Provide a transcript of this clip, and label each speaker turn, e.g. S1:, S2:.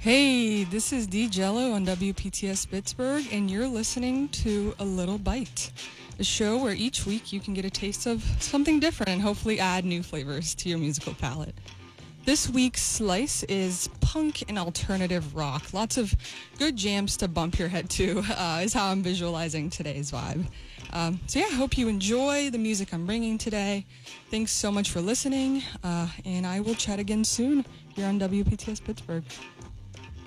S1: Hey, this is D Jello on WPTS Pittsburgh, and you're listening to A Little Bite, a show where each week you can get a taste of something different and hopefully add new flavors to your musical palette. This week's slice is punk and alternative rock. Lots of good jams to bump your head to is how I'm visualizing today's vibe. I hope you enjoy the music I'm bringing today. Thanks so much for listening, and I will chat again soon here on WPTS Pittsburgh.